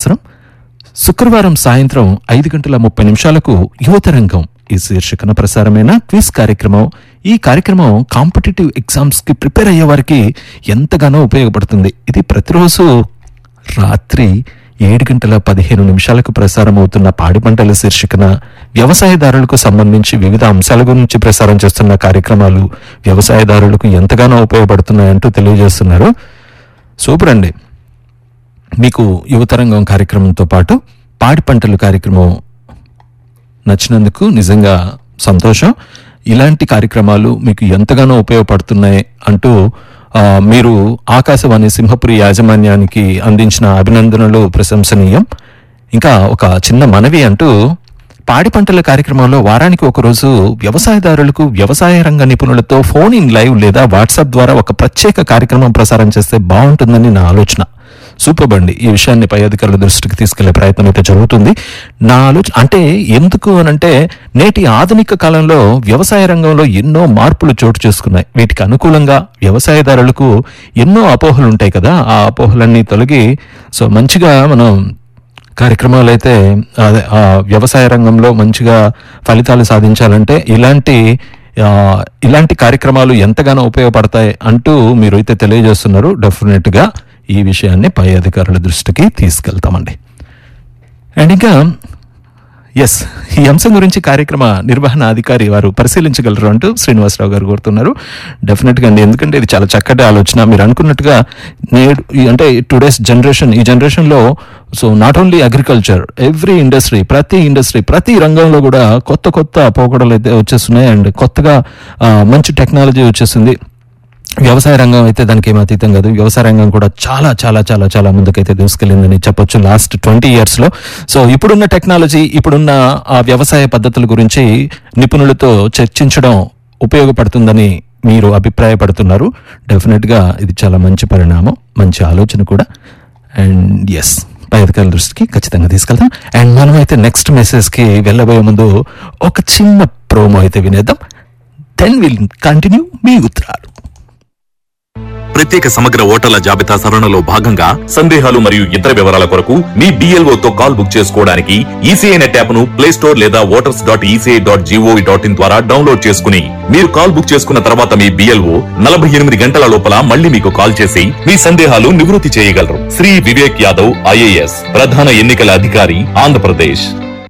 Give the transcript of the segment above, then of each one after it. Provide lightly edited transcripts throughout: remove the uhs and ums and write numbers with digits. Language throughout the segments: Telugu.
అవసరం. శుక్రవారం సాయంత్రం 5:30 యువతరంగం ఈ శీర్షికన ప్రసారమైన క్విజ్ కార్యక్రమం. ఈ కార్యక్రమం కాంపిటేటివ్ ఎగ్జామ్స్ కి ప్రిపేర్ అయ్యే వారికి ఎంతగానో ఉపయోగపడుతుంది. ఇది ప్రతిరోజు రాత్రి 7:15 ప్రసారం అవుతున్న పాడి పంటల శీర్షికన వ్యవసాయదారులకు సంబంధించి వివిధ అంశాల గురించి ప్రసారం చేస్తున్న కార్యక్రమాలు వ్యవసాయదారులకు ఎంతగానో ఉపయోగపడుతున్నాయంటూ తెలియజేస్తున్నారు. సూపర్ అండి. మీకు యువతరంగం కార్యక్రమంతో పాటు పాడి పంటల కార్యక్రమం నచ్చినందుకు నిజంగా సంతోషం. ఇలాంటి కార్యక్రమాలు మీకు ఎంతగానో ఉపయోగపడుతున్నాయి అంటూ మీరు ఆకాశవాణి సింహపురి యాజమాన్యానికి అందించిన అభినందనలు ప్రశంసనీయం. ఇంకా ఒక చిన్న మనవి అంటూ పాడి పంటల కార్యక్రమంలో వారానికి ఒకరోజు వ్యవసాయదారులకు వ్యవసాయ రంగ నిపుణులతో ఫోన్ ఇన్ లైవ్ లేదా వాట్సాప్ ద్వారా ఒక ప్రత్యేక కార్యక్రమం ప్రసారం చేస్తే బాగుంటుందని నా ఆలోచన. సూపర్ అండి. ఈ విషయాన్ని పై అధికారుల దృష్టికి తీసుకెళ్లే ప్రయత్నం అయితే జరుగుతుంది. నా ఆలోచన అంటే ఎందుకు అనంటే నేటి ఆధునిక కాలంలో వ్యవసాయ రంగంలో ఎన్నో మార్పులు చోటు చేసుకున్నాయి. వీటికి అనుకూలంగా వ్యవసాయదారులకు ఎన్నో అపోహలు ఉంటాయి కదా, ఆ అపోహలన్నీ తొలగి మంచిగా మనం కార్యక్రమాలు అయితే వ్యవసాయ రంగంలో మంచిగా ఫలితాలు సాధించాలంటే ఇలాంటి కార్యక్రమాలు ఎంతగానో ఉపయోగపడతాయి అంటూ మీరు అయితే తెలియజేస్తున్నారు. డెఫినెట్ గా ఈ విషయాన్ని పై అధికారుల దృష్టికి తీసుకెళ్తామండి. అండ్ ఇంకా ఈ అంశం గురించి కార్యక్రమ నిర్వహణ అధికారి వారు పరిశీలించగలరు అంటూ శ్రీనివాసరావు గారు కోరుతున్నారు. డెఫినెట్గా అండి, ఎందుకంటే ఇది చాలా చక్కటి ఆలోచన. మీరు అనుకున్నట్టుగా నేడు అంటే టుడేస్ జనరేషన్, ఈ జనరేషన్లో not only agriculture, every industry, ప్రతి రంగంలో కూడా కొత్త పోకడలు అయితే వచ్చేస్తున్నాయి. అండ్ కొత్తగా మంచి టెక్నాలజీ వచ్చేసింది. వ్యవసాయ రంగం అయితే దానికి ఏమీ అతీతం కాదు. వ్యవసాయ రంగం కూడా చాలా చాలా చాలా చాలా ముందుకైతే దూసుకెళ్ళిందని చెప్పొచ్చు లాస్ట్ 20 years లో. ఇప్పుడున్న టెక్నాలజీ, ఇప్పుడున్న ఆ వ్యవసాయ పద్ధతుల గురించి నిపుణులతో చర్చించడం ఉపయోగపడుతుందని మీరు అభిప్రాయపడుతున్నారు. డెఫినెట్ గా ఇది చాలా మంచి పరిణామం, మంచి ఆలోచన కూడా. అండ్ పై అధికారుల దృష్టికి ఖచ్చితంగా తీసుకెళ్తాం. అండ్ మనం అయితే నెక్స్ట్ మెసేజ్ కి వెళ్ళబోయే ముందు ఒక చిన్న ప్రోమో అయితే వినేద్దాం. దెన్ విల్ కంటిన్యూ మీ ఉత్తరాలు. ప్రత్యేక సమగ్ర ఓటర్ల జాబితా సవరణలో భాగంగా సందేహాలు మరియు ఇతర వివరాల కొరకు మీ BLO తో కాల్ బుక్ చేసుకోవడానికి ఈసీఐ నెట్ యాప్ ను ప్లే స్టోర్ లేదా voters.eci.gov.in ద్వారా డౌన్లోడ్ చేసుకుని మీరు కాల్ బుక్ చేసుకున్న తర్వాత మీ BLO 48 గంటల లోపల మళ్ళీ మీకు కాల్ చేసి మీ సందేహాలు నివృత్తి చేయగలరు. శ్రీ వివేక్ యాదవ్ IAS, ప్రధాన ఎన్నికల అధికారి, ఆంధ్రప్రదేశ్.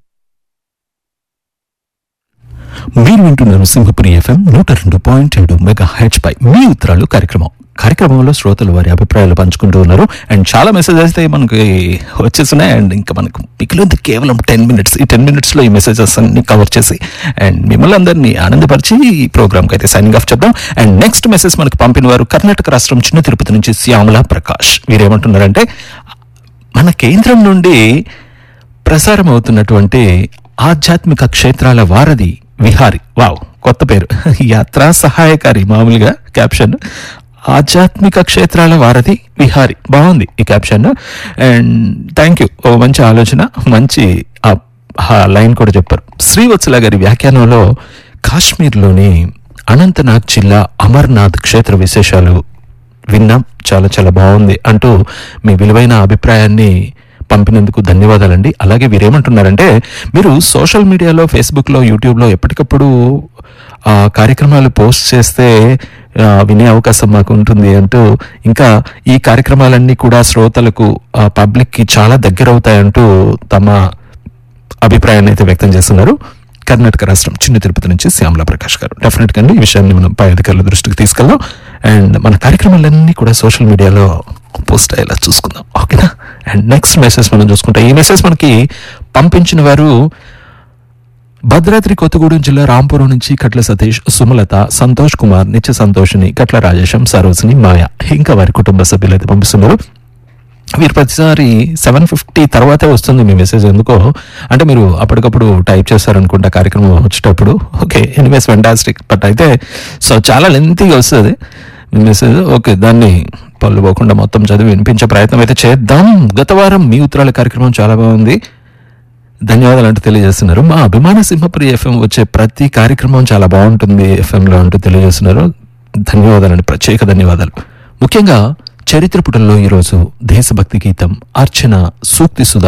మీరు వింటున్నారు సింహపురి FM 102.7 MHz పై మీ ఉత్తరాలు కార్యక్రమంలో శ్రోతలు వారి అభిప్రాయాలు పంచుకుంటూ ఉన్నారు. అండ్ చాలా మెసేజెస్ అయితే మనకి వచ్చేస్తున్నాయి. అండ్ ఇంకా మనకు మిగిలింది కేవలం 10 minutes. ఈ 10 minutes లో ఈ మెసేజెస్ అన్ని కవర్ చేసి అండ్ మిమ్మల్ని అందరినీ ఆనందపరిచి ఈ ప్రోగ్రామ్కి అయితే సైనింగ్ ఆఫ్ చెప్దాం. అండ్ నెక్స్ట్ మెసేజ్ మనకు పంపిన వారు కర్ణాటక రాష్ట్రం చిన్న తిరుపతి నుంచి శ్యామల ప్రకాష్. వీరేమంటున్నారంటే, మన కేంద్రం నుండి ప్రసారం అవుతున్నటువంటి ఆధ్యాత్మిక క్షేత్రాల వారధి విహారి, వావ్ కొత్త పేరు, యాత్రా సహాయకారి, మామూలుగా క్యాప్షన్ ఆధ్యాత్మిక క్షేత్రాల వారధి విహారి, బాగుంది ఈ క్యాప్షన్. అండ్ థ్యాంక్ యూ, ఓ మంచి ఆలోచన, మంచి లైన్ కూడా చెప్పారు. శ్రీవత్సల గారి వ్యాఖ్యానంలో కాశ్మీర్లోని అనంతనాగ్ జిల్లా అమర్నాథ్ క్షేత్ర విశేషాలు విన్నాం, చాలా చాలా బాగుంది అంటూ మీ విలువైన అభిప్రాయాన్ని పంపినందుకు ధన్యవాదాలండి. అలాగే వీరేమంటున్నారంటే, మీరు సోషల్ మీడియాలో, ఫేస్బుక్లో, యూట్యూబ్లో ఎప్పటికప్పుడు కార్యక్రమాలు పోస్ట్ చేస్తే వినే అవకాశం మాకు ఉంటుంది అంటూ, ఇంకా ఈ కార్యక్రమాలన్నీ కూడా శ్రోతలకు, పబ్లిక్కి చాలా దగ్గర అవుతాయంటూ తమ అభిప్రాయాన్ని అయితే వ్యక్తం చేస్తున్నారు. కర్ణాటక రాష్ట్రం చిన్న తిరుపతి నుంచి శ్యామల ప్రకాష్ గారు. డెఫినెట్గా ఈ విషయాన్ని మనం పై అధికారుల దృష్టికి తీసుకెళ్దాం. అండ్ మన కార్యక్రమాలన్నీ కూడా సోషల్ మీడియాలో పోస్ట్ అయ్యేలా చూసుకుందాం, ఓకేనా? అండ్ నెక్స్ట్ మెసేజ్ మనం చూసుకుంటాం. ఈ మెసేజ్ మనకి పంపించిన వారు భద్రాద్రి కొత్తగూడెం జిల్లా రాంపురం నుంచి కట్ల సతీష్, సుమలత, సంతోష్ కుమార్, నిత్య సంతోషిని, కట్ల రాజేశం, సరోజిని, మాయ, ఇంకా వారి కుటుంబ సభ్యులు అయితే పంపిస్తున్నారు. మీరు ప్రతిసారి 7:50 తర్వాతే వస్తుంది మీ మెసేజ్. ఎందుకో అంటే మీరు అప్పటికప్పుడు టైప్ చేస్తారనుకుంటా కార్యక్రమం వచ్చేటప్పుడు. Okay, anyways fantastic. బట్ అయితే చాలా లెంతీగా వస్తుంది మీ మెసేజ్. ఓకే, దాన్ని పళ్ళు పోకుండా మొత్తం చదివి వినిపించే ప్రయత్నం అయితే చేద్దాం. గత వారం మీ ఉత్తరాల కార్యక్రమం చాలా బాగుంది, ధన్యవాదాలు అంటూ తెలియజేస్తున్నారు. మా అభిమాన సింహపురి FM వచ్చే ప్రతి కార్యక్రమం చాలా బాగుంటుంది FM లో అంటూ తెలియజేస్తున్నారు. ధన్యవాదాలండి, ప్రత్యేక ధన్యవాదాలు. ముఖ్యంగా చరిత్ర పుటల్లో ఈరోజు దేశభక్తి గీతం, అర్చన, సూక్తి సుధా